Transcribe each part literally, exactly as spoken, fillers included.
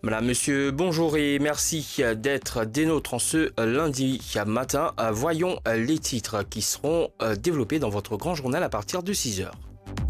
Madame, monsieur, bonjour et merci d'être des nôtres en ce lundi matin. Voyons les titres qui seront développés dans votre grand journal à partir de six heures.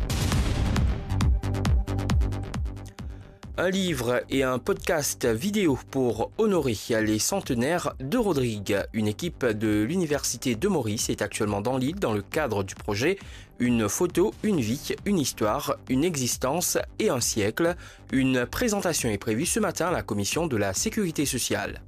Un livre et un podcast vidéo pour honorer les centenaires de Rodrigue. Une équipe de l'Université de Maurice est actuellement dans l'île dans le cadre du projet Une photo, une vie, une histoire, une existence et un siècle. Une présentation est prévue ce matin à la Commission de la Sécurité sociale.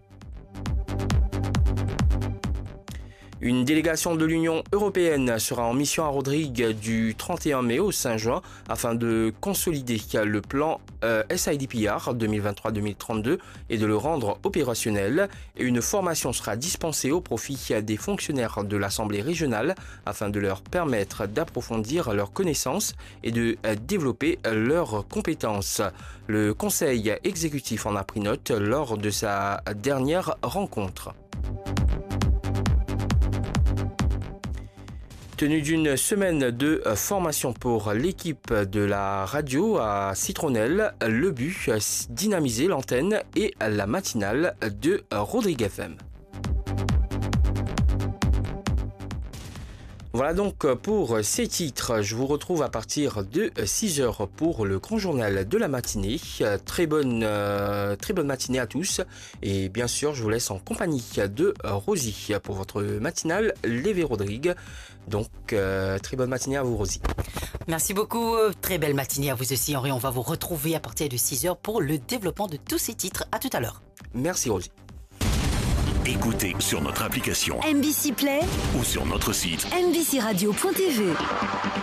Une délégation de l'Union européenne sera en mission à Rodrigue du trente et un mai au cinq juin afin de consolider le plan euh, S I D P R deux mille vingt-trois deux mille trente-deux et de le rendre opérationnel. Et une formation sera dispensée au profit des fonctionnaires de l'Assemblée régionale afin de leur permettre d'approfondir leurs connaissances et de euh, développer leurs compétences. Le Conseil exécutif en a pris note lors de sa dernière rencontre. Tenue d'une semaine de formation pour l'équipe de la radio à Citronnelle, le but, dynamiser l'antenne et la matinale de Rodrigue F M. Voilà donc pour ces titres. Je vous retrouve à partir de six heures pour le grand journal de la matinée. Très bonne, euh, très bonne matinée à tous. Et bien sûr, je vous laisse en compagnie de Rosie pour votre matinale Lévé Rodrigue. Donc, euh, très bonne matinée à vous, Rosie. Merci beaucoup. Très belle matinée à vous aussi, Henri. On va vous retrouver à partir de six heures pour le développement de tous ces titres. À tout à l'heure. Merci, Rosie. Écoutez sur notre application M B C Play ou sur notre site m b c radio point t v.